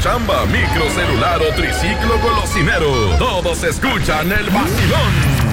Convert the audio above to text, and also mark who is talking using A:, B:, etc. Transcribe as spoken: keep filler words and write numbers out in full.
A: chamba, micro, celular o triciclo colocinero. Todos escuchan el vacilón.